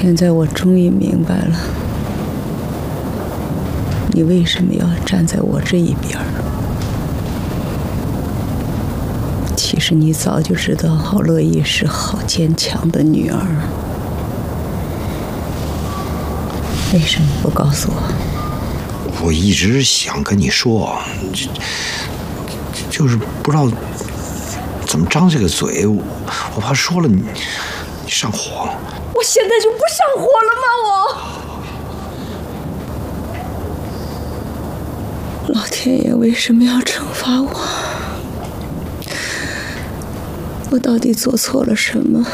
现在我终于明白了，你为什么要站在我这一边。其实你早就知道郝乐意是好坚强的女儿，为什么不告诉我？ 我一直想跟你说，就是不知道怎么张这个嘴，我怕说了你上火。 我现在就不上火了吗？ 老天爷为什么要惩罚我？我到底做错了什么？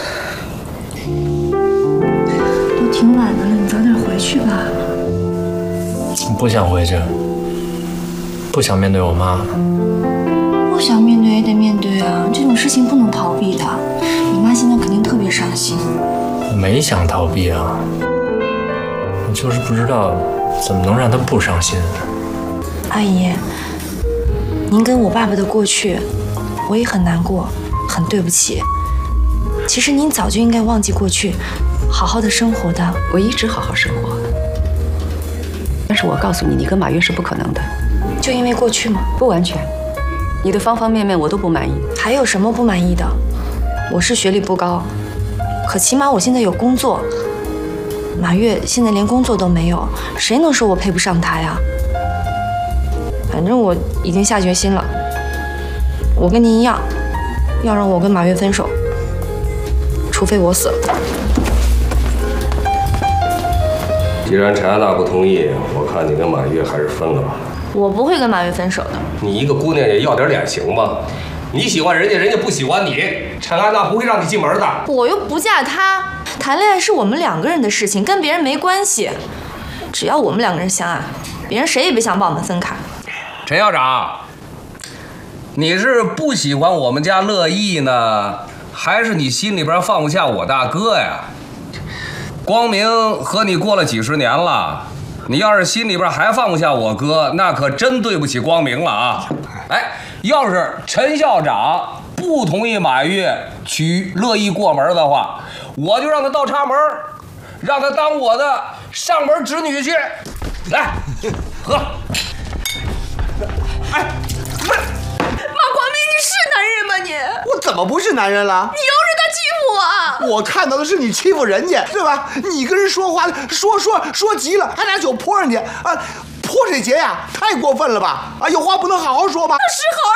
都挺晚的了，你早点回去吧。 不想回去，不想面对我妈。 不想面对也得面对啊，这种事情不能逃避的。你妈现在肯定特别伤心。 我没想逃避啊，我就是不知道怎么能让她不伤心。 阿姨，您跟我爸爸的过去，我也很难过，很对不起。其实您早就应该忘记过去，好好的生活的。 我一直好好生活，但是我告诉你，你跟马月是不可能的。 就因为过去吗？ 不完全，你的方方面面我都不满意。 还有什么不满意的？我是学历不高，可起码我现在有工作。马月现在连工作都没有，谁能说我配不上他呀？反正我已经下决心了，我跟您一样，要让我跟马月分手，除非我死了。 既然陈安娜不同意，我看你跟马月还是分了吧。 我不会跟马月分手的。 你一个姑娘也要点脸行吗？你喜欢人家，人家不喜欢你，陈安娜不会让你进门的。 我又不嫁他，谈恋爱是我们两个人的事情，跟别人没关系。只要我们两个人相爱，别人谁也别想把我们分开。 陈校长，你是不喜欢我们家乐意呢，还是你心里边放不下我大哥呀？光明和你过了几十年了，你要是心里边还放不下我哥，那可真对不起光明了啊！哎，要是陈校长不同意马月娶乐意过门的话，我就让他倒插门，让他当我的上门侄女婿。来，喝。 哎，不是， 马光明，你是男人吗你？ 我怎么不是男人了？ 你又是他欺负我！ 我看到的是你欺负人家，对吧？你跟人说话说急了，还拿酒泼人家啊！泼谁节呀？太过分了吧！啊，有话不能好好说吧？ 是好好